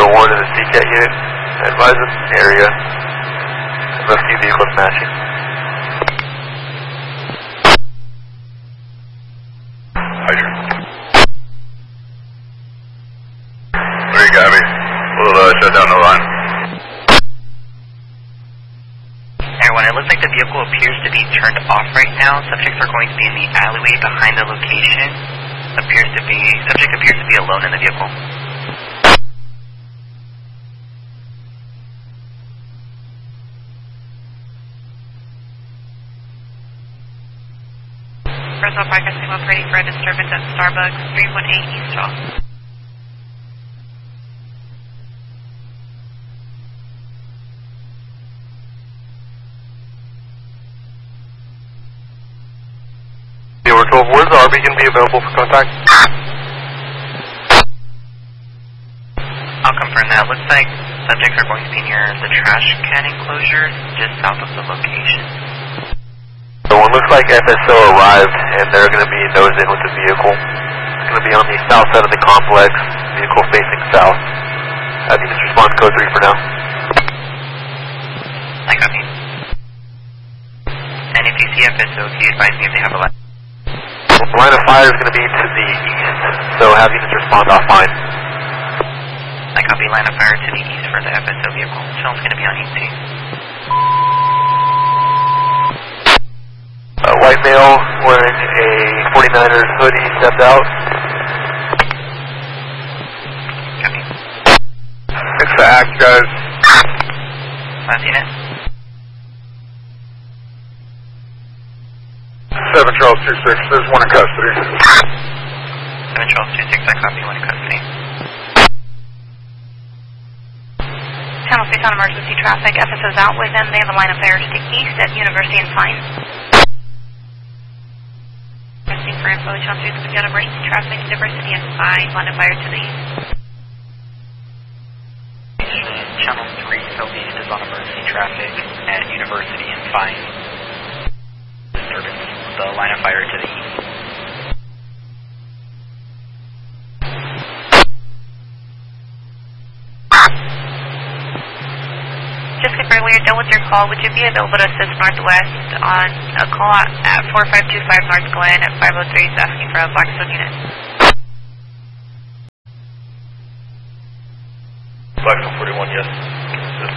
1 to the CCAT unit. Advise us area. A few vehicles matching. Where you got me? We'll shut down the line. Air 1, it looks like the vehicle appears to be turned off right now. Subjects are going to be in the alleyway behind the location. Subject appears to be alone in the vehicle. Fresno Park, I think operating for a disturbance at Starbucks, 318 East 12. We're told, where's the RV going to be available for contact? I'll confirm that. Looks like subjects are going to be near the trash can enclosure just south of the location. So it looks like FSO arrived and they're going to be nosed in with the vehicle. It's going to be on the south side of the complex, vehicle facing south. I think it's response code 3 for now. I copy. And if you see FSO, can you advise me if they have a light? Line of fire is going to be to the east, so have units respond offline. I copy. Line of fire to the east for the FSO vehicle. Channel's going to be on ET. A white male wearing a 49ers hoodie stepped out. Copy. It's the act, guys. Last unit. 7 Charles 26, there's one in custody. 7 Charles 26, I copy. One in custody. Channel 6 on emergency traffic. FSO's out with them. They have a line of fire to the east at University and Fine. Testing for info. Channel 6 on emergency traffic. University and Fine. Line of fire to the east. Channel 3 Southeast is on emergency traffic at University and Fine. Disturbance. The line of fire to the east. Just confirm when you're done with your call, would you be available to assist Northwest on a call at 4525 North Glen at 503 is asking for a Blackstone unit? Blackstone 41, yes.